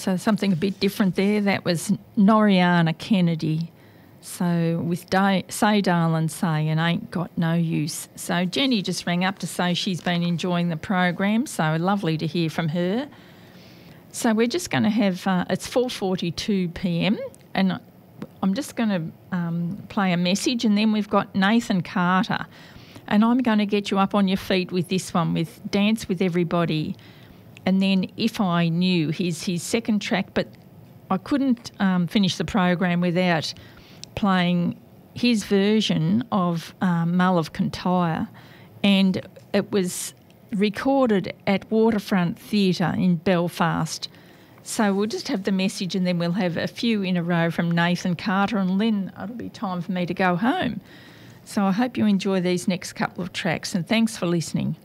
So something a bit different there. That was Noriana Kennedy. So with Say Darlin' Say and Ain't Got No Use. So Jenny just rang up to say she's been enjoying the program, so lovely to hear from her. So we're just going to have, it's 4:42pm, and I'm just going to play a message, and then we've got Nathan Carter. And I'm going to get you up on your feet with this one, with Dance With Everybody. And then If I Knew, his second track, but I couldn't finish the program without playing his version of Mull of Kintyre. And it was recorded at Waterfront Theatre in Belfast. So we'll just have the message and then we'll have a few in a row from Nathan Carter, and then it'll be time for me to go home. So I hope you enjoy these next couple of tracks, and thanks for listening.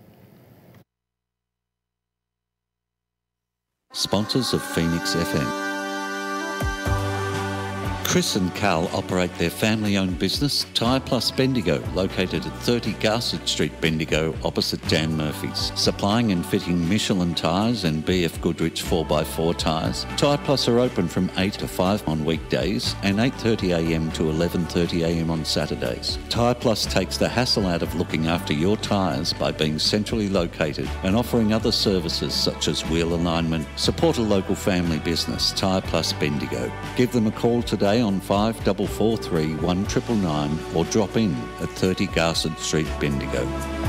Sponsors of Phoenix FM. Chris and Carl operate their family-owned business, Tyre Plus Bendigo, located at 30 Garsett Street, Bendigo, opposite Dan Murphy's. Supplying and fitting Michelin tyres and BF Goodrich 4x4 tyres. Tyre Plus are open from 8 to 5 on weekdays and 8:30am to 11:30am on Saturdays. Tyre Plus takes the hassle out of looking after your tyres by being centrally located and offering other services such as wheel alignment. Support a local family business, Tyre Plus Bendigo. Give them a call today on 5443 1999 or drop in at 30 Garsett Street, Bendigo.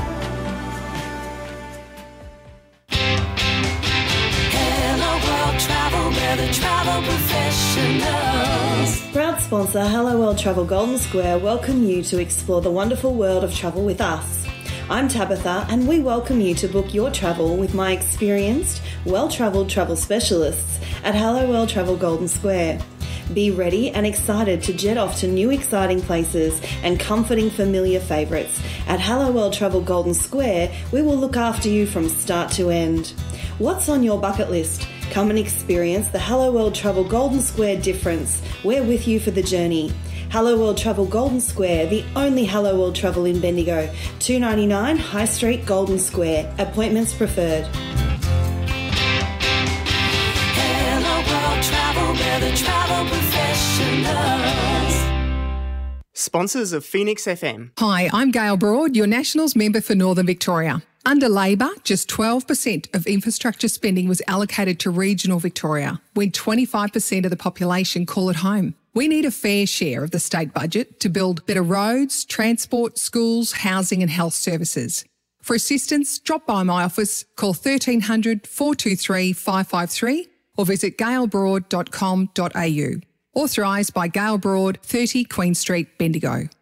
Hello World Travel, we're the travel professionals. Proud sponsor Hello World Travel Golden Square welcome you to explore the wonderful world of travel with us. I'm Tabitha, and we welcome you to book your travel with my experienced, well-travelled travel specialists at Hello World Travel Golden Square. Be ready and excited to jet off to new exciting places and comforting familiar favourites. At Hello World Travel Golden Square, we will look after you from start to end. What's on your bucket list? Come and experience the Hello World Travel Golden Square difference. We're with you for the journey. Hello World Travel Golden Square, the only Hello World Travel in Bendigo. 299 High Street, Golden Square. Appointments preferred. Travel, we're the travel professionals. Sponsors of Phoenix FM. Hi, I'm Gail Broad, your Nationals member for Northern Victoria. Under Labor, just 12% of infrastructure spending was allocated to regional Victoria, when 25% of the population call it home. We need a fair share of the state budget to build better roads, transport, schools, housing and health services. For assistance, drop by my office, call 1300 423 553 or visit gailbroad.com.au. Authorised by Gail Broad, 30 Queen Street, Bendigo.